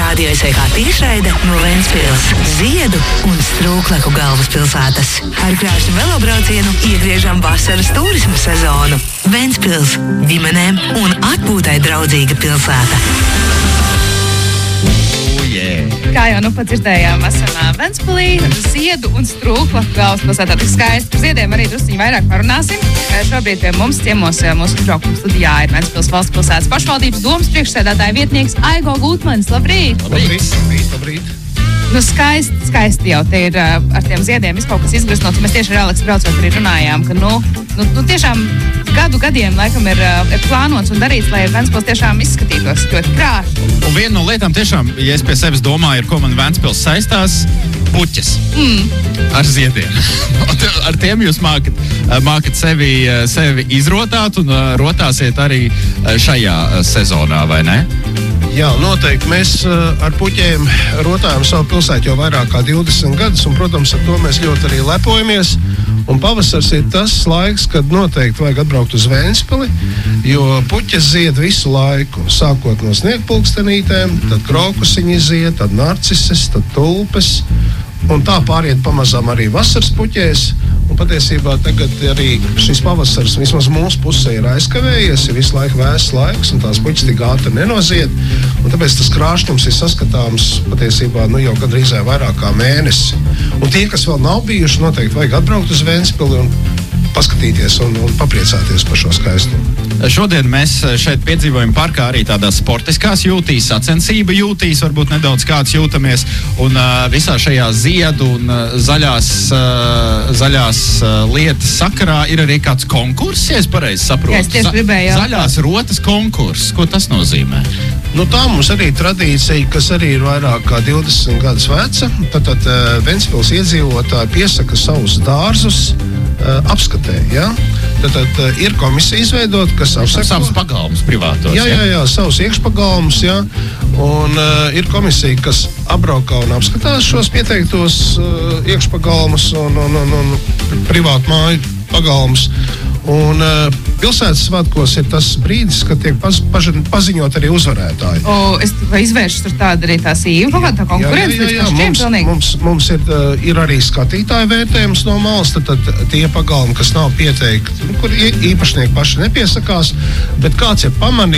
Radio SK tiešraide no Ventspils, Ziedu un Strūklaku galvaspilsētas. Ar krāšņu velobraucienu iegriežam vasaras turismu sezonu. Ventspils – ģimenēm un atpūtai draudzīga pilsēta. Kā jau nu pat dzirdējām, esam Ventspilī, Ziedu un Strūklaku galvaspilsētā. Tik skaisti par Ziediem arī drusciņi vairāk parunāsim. Šobrīd pie mums ciemos mūsu uzbraukuma studijā ir Ventspils valsts pilsētas pašvaldības domas priekšsēdētāja vietnieks Aigo Gultmanis. Labrīt! Labrīt! Nu, skaisti jau te ir ar tiem ziediem viss kaut kas izgrisnots. Mēs tieši ar Aleksu braucot arī runājām, ka nu tiešām gadiem laikam ir plānots un darīts, lai Ventspils tiešām izskatītos ļoti krāšņi. Un viena no lietām tiešām, ja es pie sevis domāju, ar ko man Ventspils saistās, puķes ar ziediem. Ar tiem jūs mākat sevi izrotāt un rotāsiet arī šajā sezonā, vai ne? Jā, noteikti. Mēs ar puķiem rotājam savu pilsētu jau vairāk kā 20 gadus, un, protams, ar to mēs ļoti arī lepojamies. Un pavasars ir tas laiks, kad noteikti vajag atbraukt uz Ventspili, jo puķes zied visu laiku, sākot no sniegpulkstenītēm, tad krokusiņi zied, tad narcises, tad tulpes, un tā pāriet pamazām arī vasaras puķēs. Un patiesībā tagad arī šis pavasars vismaz mūsu pusē ir aizkavējies, ir visu laiku vēss laiks, un tās puķes tik ātri nenozied. Un tāpēc tas krāšņums ir saskatāms patiesībā jau gandrīz vairāk kā mēnesi. Un tie, kas vēl nav bijuši, noteikti vajag atbraukt uz Ventspili un paskatīties un papriecāties par šo skaistumu. Šodien mēs šeit piedzīvojam parkā arī tādās sportiskās jūtīs, sacensība jūtīs, varbūt nedaudz kāds jūtamies, un visā šajā ziedu un zaļās lietas sakarā ir arī kāds konkurss, ja es pareizi saprotu. Jā, es tieši gribēju jautāt. Zaļās rotas konkurss, ko tas nozīmē? Tā mums arī tradīcija, kas arī ir vairāk kā 20 gadus veca. Tad Ventspils iedzīvotāji piesaka savus dārzus apskatē, ja? Tad ir komisija izveidota, kas apsaka savus pagalmus privātos. Jā, savus iekšpagalmus, jā. Un ir komisija, kas apbraukā un apskatās šos pieteiktos iekšpagalmus un privātu māju pagalmus. Un pilsētas svētkos ir tas brīdis, kad tiek paziņot arī uzvarētāji. Es tikai izvēršu tur tādu arī tās īvu, kaut kā tā konkurence. Jā. Mums ir arī skatītāju vērtējums no malas, tad tie pagalmi, kas nav pieteikti, kur īpašnieki paši nepiesakās, bet kāds ir pamanījis,